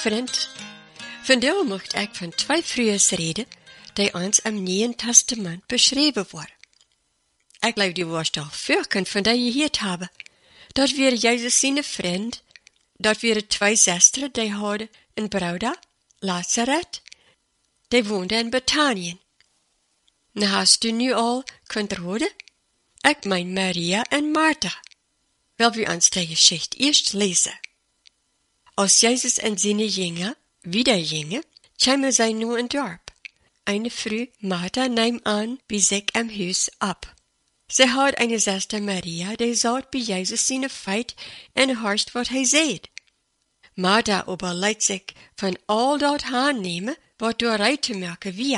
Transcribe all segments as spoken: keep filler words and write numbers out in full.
vriend. Vandaag mocht ik van twee vrouwen reden, die ons im Nieuwen Testament beschreven worden. Ik geloof die worst al vierkant van die je gehoord hebben. Dat waren Jezus zijn vriend, dat waren twee zusters, die hadden een broeder, Lazarus, die woonde in Bethanien. Nou hast u nu al kunt raden? Ik mijn Maria en Martha. Wel we ons die Geschichte eerst lezen. Als Jezus en zijn Jünger wieder gingen, kwamen zij nu in dorp. Eine Früh, Martha nahm an bij zich am huis ab. Zij had eine zuster Maria, die zat bij Jezus zijn feit en horcht wat hij zei. Martha aber leidt zich van al dat aannemen, wat door rij te merken wie.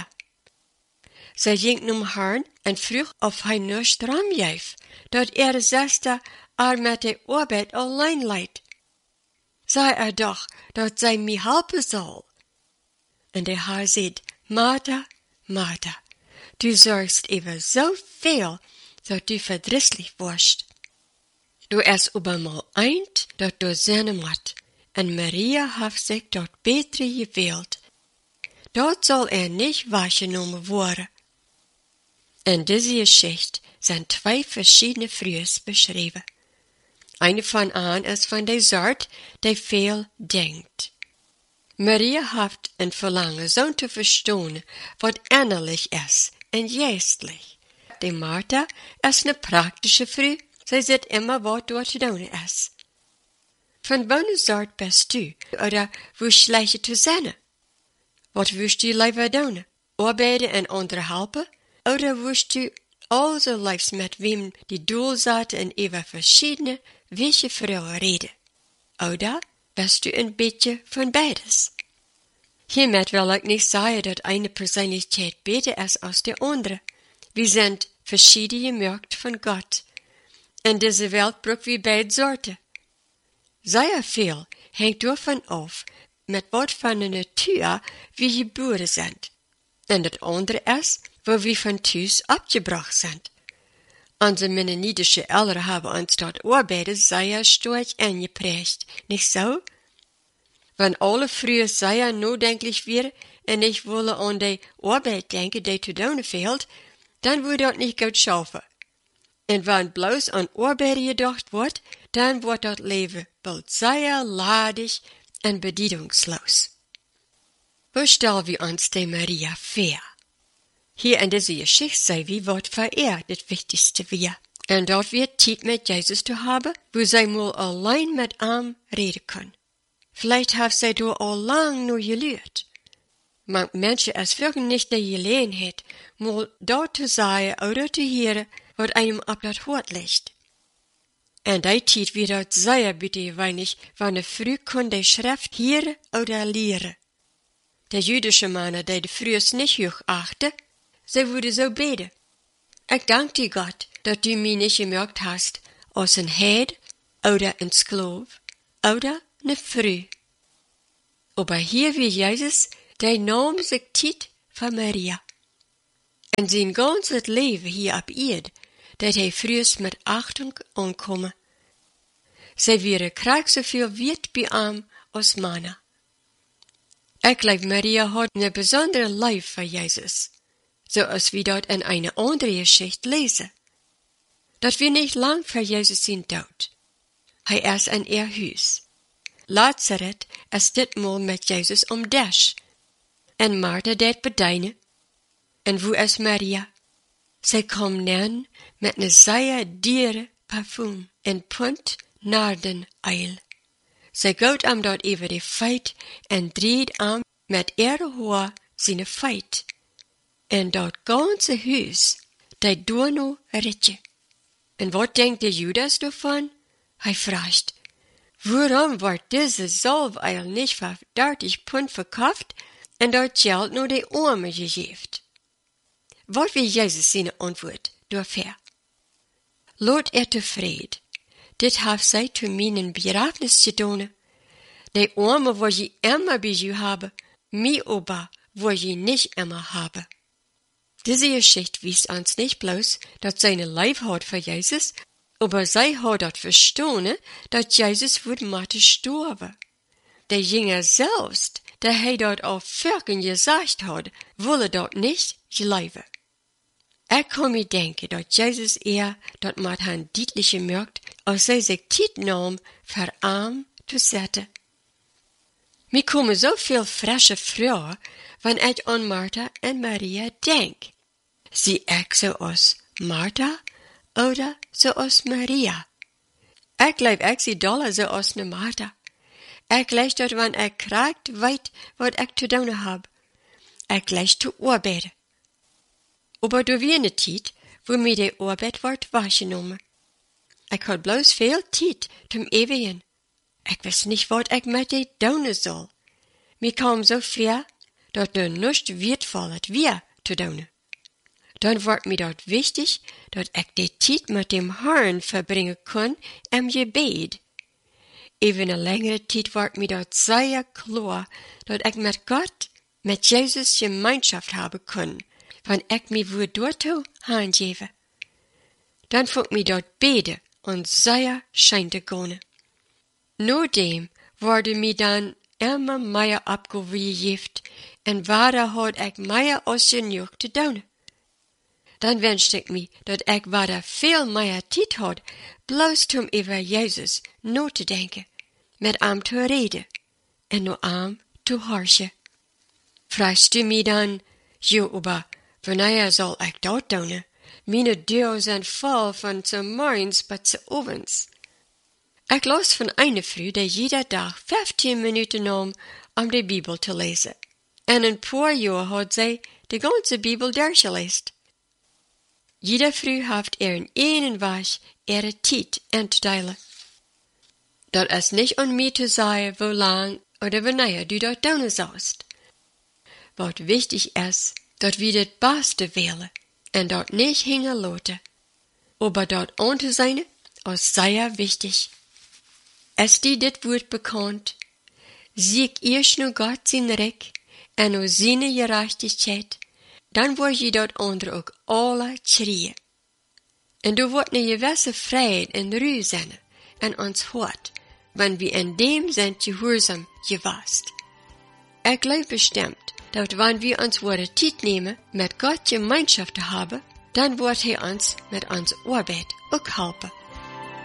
Zij ging num Herrn en vroeg of hij nur stram jeef, dat ihre zuster er met de arbeid allein leidt. Zei er doch, dat zij mij helpen zal. En de Herr zei, Martha, Martha, du zorgst über zoveel, dat du verdrießlich wirst. Du es aber mal eint, dat du seine moet, en Maria heeft zich dat betere gewählt. Dat soll er nicht wahrgenommen worden. In dieser Geschichte sind zwei verschiedene Frühs beschrieben. Eine von an ist von der Sort, die viel denkt. Maria hat ein Verlangen, so zu verstehen, was innerlich ist und geistlich. Die Martha ist eine praktische Frau, sie sieht immer, was dort zu tun ist. Von welcher Sort bist du, oder wo schlecht du sein? Was wirst du lieber tun? Arbeiten und andere helfen? Oder wirst du also liefst mit wem die Doelzaten en über verschiedene welche Frauen reden? Oder bist du ein bisschen von beides? Hiermit will ich nicht sagen, dass eine Persönlichkeit besser ist als die andere. Wir sind verschiedene gemerkt von Gott. In dieser Welt brauchen wir beide Sorten. Sehr viel hängt davon auf, mit was von der Natur wir geboren sind. Und das andere ist, wo wir von Thuis abgebracht sind. Unsere mennonitische Eltern haben uns dort Arbeiten sehr stark eingeprägt, nicht so? Wenn alle früher sehr nachdenklich wären und ich wolle an die Arbeit denken, die zu tun fehlt, dann würde das nicht gut schaffen. Und wenn bloß an Arbeit gedacht wird, dann wird das Leben bald sehr ladig und bedienungslos. Wo stellen wir uns die Maria vor? Hier in dieser Geschichte sehen wir, was für ihr das Wichtigste wäre. Und dort wird Zeit mit Jesus zu haben, wo sie mal allein mit ihm reden können. Vielleicht haben sie da auch lang nur gelehrt. Manche Menschen es wirklich nicht die Gelegenheit, mal dort zu sagen oder zu hören, was einem auf das Wort liegt. Und die Zeit wird dort sehr bitte wenig, wenn er früh kann die Schrift hören oder lehren. Der jüdische Männer, die die frühest nicht hoch achten, sie würde so beten. Ich danke dir, Gott, dass du mich nicht gemerkt hast, als ein Heid oder ein Sklav oder eine Frau. Aber hier wie Jesus, der nahm sich Zeit für Maria. Und sein ganzes Leben hier auf Erde, dat hij frühst mit Achtung ankommen. Sie wäre krank so viel wert bei ihm als Männer. Ich glaube, Maria hat eine besondere Liebe für Jesus, so als wir dort in eine andere Geschichte lesen. Dat wir nicht lang für Jesus sind tot. Er ist in ihr Haus. Lazarus ist ditmal mit Jesus um Tisch. En Martha deed bedienen. En wo ist Maria? Sie kam nähen mit ne sehr diere Parfum en punt Nardeneil. Sie geht am dort über die Feit en dreht am mit ihre Haar seine Feit. En dort ganze Haus, die Donau ritje. En wat denkt der Judas davon? Er fragt, warum wird diese Salbeil nicht für dertig Pfund verkauft en dort Geld nur die Arme gegeben? Wat will Jesus seine Antwort dafür? Lot er tevreden. Dit heeft zij te mijn begrafenis gedaan. Die Arme wil je immer bij je hebben, mij aber wil je nicht immer haben. Diese Geschichte wies uns nicht bloß, dass seine Leib hat für Jesus, aber sie hat dort verstanden, dass Jesus würde Mathe sterben. der Jünger selbst, der hij dort auf Völken gesagt hat, wolle dort nicht geloven. Ik kan me denken dat Jezus eer dat met han dietliche merkt, als hij zich tijd nam voor arm te zetten. Mir komen zoveel frische vragen, wanneer ik aan Martha en Maria denk. Zie ik zoals Martha oder zoals Maria? Ik geloof ik zie dolle zoals ne Martha. Ik lees dat wanneer ik krijgt weet wat ik te doen heb. Ik lees te arbeiden. Aber du wie ne tijd, wo mir de Arbeit wordt wahrgenommen. Ik had bloß veel tijd zum ewigen. Ik wist nicht, wat ik met de doen soll. Mir kam so ver, dat er nichts wertvolles wir te doen. Dan wordt mir dort wichtig, dat ik de tijd met dem Herrn verbringen kon im Gebet. Even een längere tijd wordt mir dort sehr klar, dat ik met Gott, met Jesus Gemeinschaft haben kon, wann ik mi wohl dortto handgebe. Dan vond mi dort bede und sehr schein te gone. Nodem wurde mi dan immer mehr abgewieft en vader had ik meer als genoeg te doen. Dan wenschte ik mi dat ik vader veel meer tijd had, bloos om over Jezus na te denken, met hem te reden en naar hem te horchen. Fragst du mi dan, jo, aber wanneer zal ik dat doen? Meine deur zijn vol van ze morgens tot ze ovens. Ik las van eine Frau, die jeder dag vijftien minuten nam om de Bibel te lezen. En een paar jaar had zij de ganze Bibel durchgelezen. Jeder Frau heeft er in einen was ihre tijd in te delen. Dat is niet aan mij te zeggen hoe lang oder wanneer du dat doen sollst. Wat wichtig is, dat we het beste wählen en dat niet hingen laten. Aber dat aan te zijn is sehr wichtig. Ist dir dit Wort bekannt? Sieg erst nur Gott sein Recht en nur seine Gerechtigkeit, dann wird je dat andere ook alle schreien. En du wordt ne gewisse Freiheit en Ruhe zijn in ons hart, wenn wir in dem sind gehorsam gewast. Ich glaube bestimmt, dass wenn wir uns wahre Zeit nehmen, mit Gott Gemeinschaft zu haben, dann wird er uns mit uns Arbeit auch helfen.